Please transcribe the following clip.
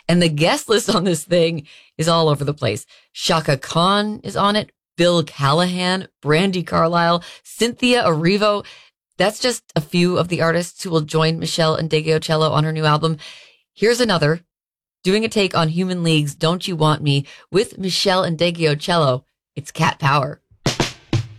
And the guest list on this thing is all over the place. Shaka Khan is on it, Bill Callahan, Brandi Carlile, Cynthia Erivo. That's just a few of the artists who will join Meshell Ndegeocello on her new album. Here's another, doing a take on Human League's Don't You Want Me with Meshell Ndegeocello. It's Cat Power.